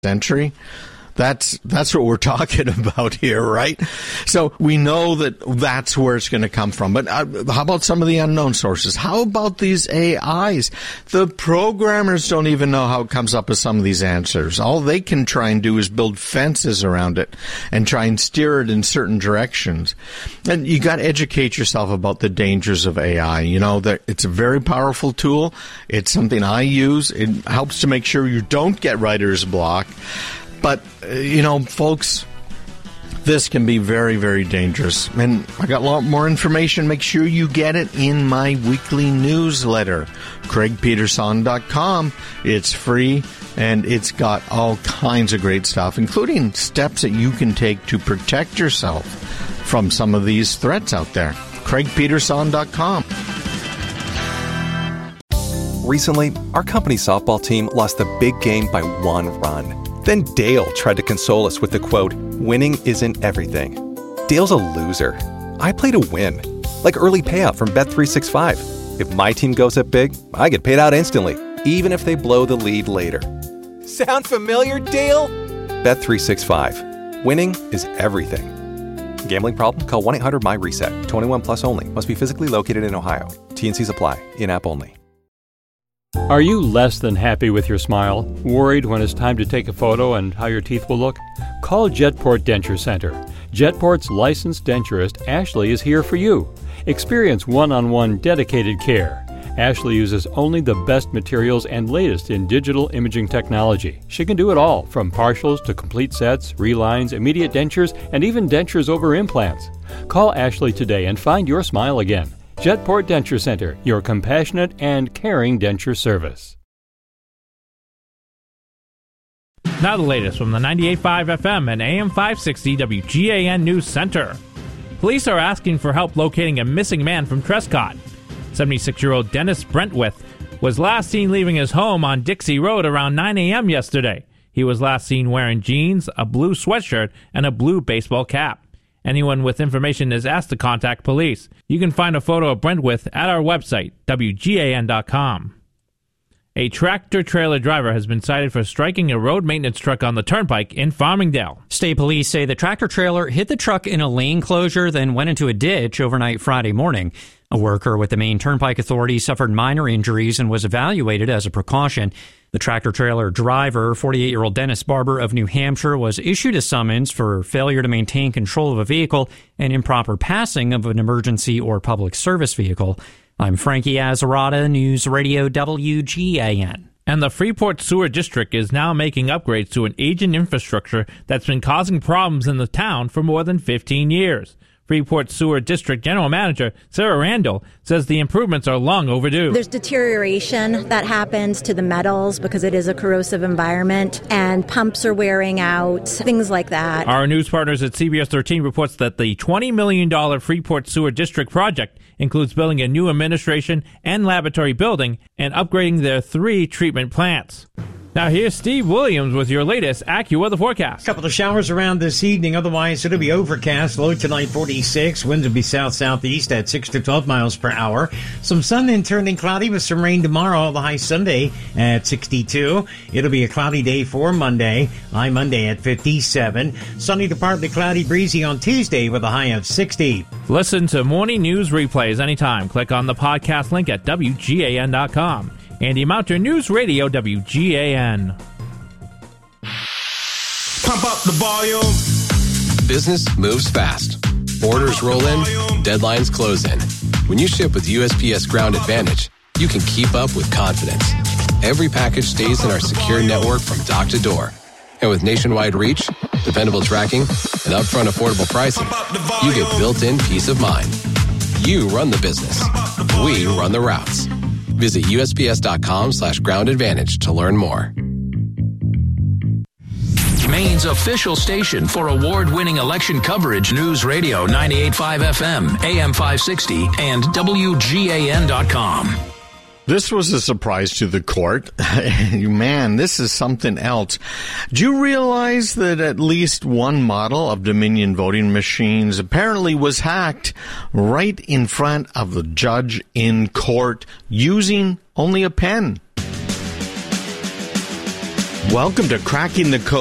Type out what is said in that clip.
century. That's what we're talking about here, right? So we know that that's where it's going to come from. But how about some of the unknown sources? How about these AIs? The programmers don't even know how it comes up with some of these answers. All they can try and do is build fences around it and try and steer it in certain directions. And you got to educate yourself about the dangers of AI. You know, that it's a very powerful tool. It's something I use. It helps to make sure you don't get writer's block. But, you know, folks, this can be very, very dangerous. And I got a lot more information. Make sure you get it in my weekly newsletter, CraigPeterson.com. It's free, and it's got all kinds of great stuff, including steps that you can take to protect yourself from some of these threats out there. CraigPeterson.com. Recently, our company softball team lost the big game by 1 run. Then Dale tried to console us with the quote, "Winning isn't everything." Dale's a loser. I play to win, like early payout from Bet365. If my team goes up big, I get paid out instantly, even if they blow the lead later. Sound familiar, Dale? Bet365. Winning is everything. Gambling problem? Call 1-800-MY-RESET. 21 plus only. Must be physically located in Ohio. T&Cs apply. In-app only. Are you less than happy with your smile? Worried when it's time to take a photo and how your teeth will look? Call Jetport Denture Center. Jetport's licensed denturist, Ashley, is here for you. Experience one-on-one dedicated care. Ashley uses only the best materials and latest in digital imaging technology. She can do it all, from partials to complete sets, relines, immediate dentures, and even dentures over implants. Call Ashley today and find your smile again. Jetport Denture Center, your compassionate and caring denture service. Now the latest from the 98.5 FM and AM 560 WGAN News Center. Police are asking for help locating a missing man from Trescott. 76-year-old Dennis Brentwith was last seen leaving his home on Dixie Road around 9 a.m. yesterday. He was last seen wearing jeans, a blue sweatshirt, and a blue baseball cap. Anyone with information is asked to contact police. You can find a photo of Brentwith at our website, WGAN.com. A tractor-trailer driver has been cited for striking a road maintenance truck on the turnpike in Farmingdale. State police say the tractor-trailer hit the truck in a lane closure, then went into a ditch overnight Friday morning. A worker with the Maine Turnpike Authority suffered minor injuries and was evaluated as a precaution. The tractor-trailer driver, 48-year-old Dennis Barber of New Hampshire, was issued a summons for failure to maintain control of a vehicle and improper passing of an emergency or public service vehicle. I'm Frankie Azzarata, News Radio WGAN. And the Freeport Sewer District is now making upgrades to an aging infrastructure that's been causing problems in the town for more than 15 years. Freeport Sewer District General Manager Sarah Randall says the improvements are long overdue. There's deterioration that happens to the metals because it is a corrosive environment, and pumps are wearing out, things like that. Our news partners at CBS 13 reports that the $20 million Freeport Sewer District project includes building a new administration and laboratory building and upgrading their 3 treatment plants. Now here's Steve Williams with your latest AccuWeather forecast. A couple of showers around this evening. Otherwise, it'll be overcast. Low tonight, 46. Winds will be south-southeast at 6 to 12 miles per hour. Some sun then turning cloudy with some rain tomorrow. The high Sunday at 62. It'll be a cloudy day for Monday. High Monday at 57. Sunny to partly cloudy, breezy on Tuesday with a high of 60. Listen to morning news replays anytime. Click on the podcast link at WGAN.com. Andy Mounter, News Radio WGAN. Pump up the volume. Business moves fast. Orders roll in, deadlines close in. When you ship with USPS Ground Advantage, you can keep up with confidence. Every package stays in our secure network from dock to door. And with nationwide reach, dependable tracking, and upfront affordable pricing, you get built-in peace of mind. You run the business. We run the routes. Visit USPS.com/Ground Advantage to learn more. Maine's official station for award-winning election coverage, News Radio 98.5 FM, AM 560, and WGAN.com. This was a surprise to the court. Man, this is something else. Do you realize that at least one model of Dominion voting machines apparently was hacked right in front of the judge in court using only a pen? Welcome to Cracking the Code.